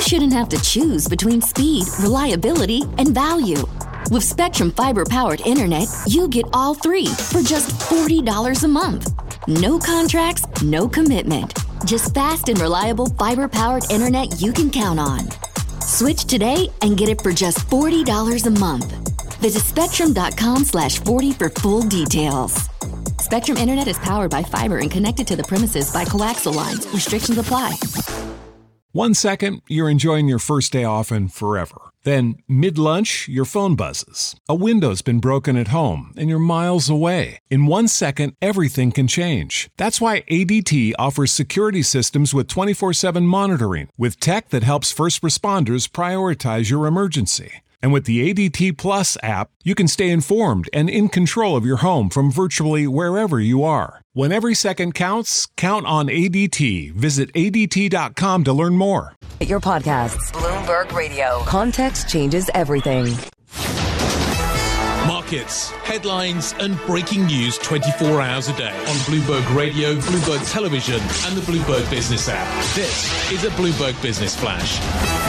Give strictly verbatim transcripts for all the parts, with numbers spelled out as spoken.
shouldn't have to choose between speed, reliability, and value. With Spectrum Fiber-powered internet, you get all three for just forty dollars a month. No contracts, no commitment. Just fast and reliable fiber-powered internet you can count on. Switch today and get it for just forty dollars a month. Visit spectrum.com slash 40 for full details. Spectrum Internet is powered by fiber and connected to the premises by coaxial lines. Restrictions apply. One second, you're enjoying your first day off and forever. Then, mid-lunch, your phone buzzes. A window's been broken at home, and you're miles away. In one second, everything can change. That's why A D T offers security systems with twenty-four seven monitoring, with tech that helps first responders prioritize your emergency. And with the A D T Plus app, you can stay informed and in control of your home from virtually wherever you are. When every second counts, count on A D T. Visit A D T dot com to learn more. Your podcasts. Bloomberg Radio. Context changes everything. Markets, headlines, and breaking news twenty-four hours a day on Bloomberg Radio, Bloomberg Television, and the Bloomberg Business app. This is a Bloomberg Business Flash.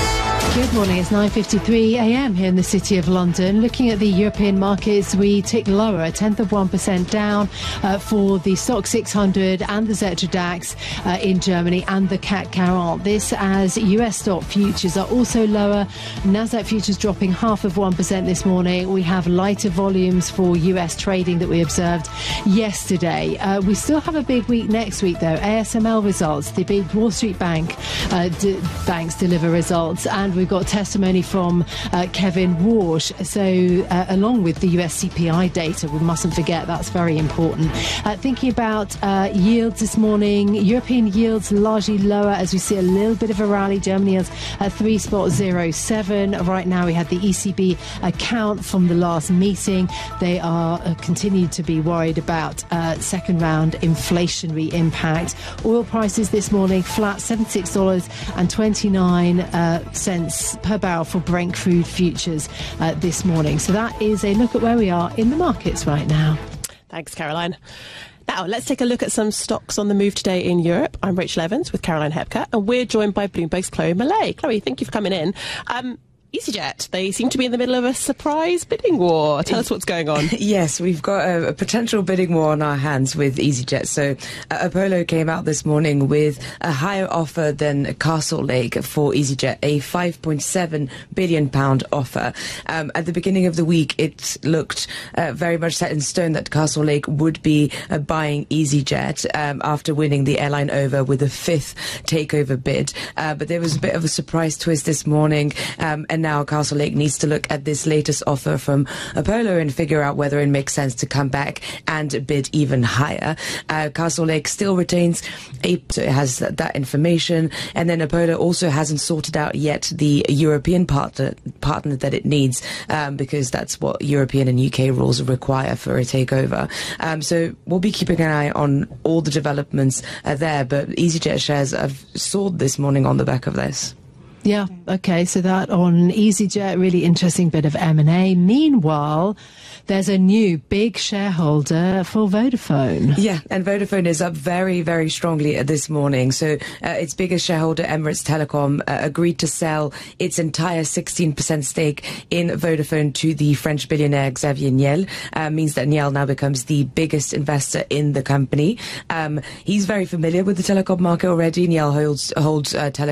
Good morning, it's nine fifty-three a m here in the City of London. Looking at the European markets, we tick lower, a tenth of one percent down uh, for the Stoxx six hundred and the Xetra DAX uh, in Germany and the C A C forty. This as U S stock futures are also lower. Nasdaq futures dropping half of one percent this morning. We have lighter volumes for U S trading that we observed yesterday. Uh, we still have a big week next week, though. A S M L results, the big Wall Street bank uh, d- banks deliver results, and we've got testimony from uh, Kevin Warsh. So uh, along with the U S C P I data, we mustn't forget that's very important. Uh, thinking about uh, yields this morning, European yields largely lower as we see a little bit of a rally. Germany has a three point zero seven. Right now we had the E C B account from the last meeting. They are uh, continued to be worried about uh, second round inflationary impact. Oil prices this morning flat, seventy-six dollars and twenty-nine cents per barrel for Brent crude futures uh, this morning. So that is a look at where we are in the markets right now. Thanks, Caroline. Now, let's take a look at some stocks on the move today in Europe. I'm Rachel Evans with Caroline Hepker, and we're joined by Bloomberg's Chloe Millay. Chloe, thank you for coming in. Um, EasyJet, they seem to be in the middle of a surprise bidding war. Tell us what's going on. Yes, we've got a, a potential bidding war on our hands with EasyJet. So uh, Apollo came out this morning with a higher offer than Castlelake for EasyJet, a five point seven billion pound offer. Um, at the beginning of the week, it looked uh, very much set in stone that Castlelake would be uh, buying EasyJet um, after winning the airline over with a fifth takeover bid. Uh, but there was a bit of a surprise twist this morning, um, and now Castlelake needs to look at this latest offer from Apollo and figure out whether it makes sense to come back and bid even higher. Uh, Castlelake still retains a, so it has that, that information, and then Apollo also hasn't sorted out yet the European partner partner that it needs, um, because that's what European and U K rules require for a takeover. Um, so we'll be keeping an eye on all the developments uh, there, but EasyJet shares have soared this morning on the back of this. Yeah, okay, so that on EasyJet, really interesting bit of M and A. Meanwhile, there's a new big shareholder for Vodafone. Yeah, and Vodafone is up very, very strongly this morning. So uh, its biggest shareholder, Emirates Telecom, uh, agreed to sell its entire sixteen percent stake in Vodafone to the French billionaire Xavier Niel. Uh, means that Niel now becomes the biggest investor in the company. Um, he's very familiar with the telecom market already. Niel holds, holds uh, telecom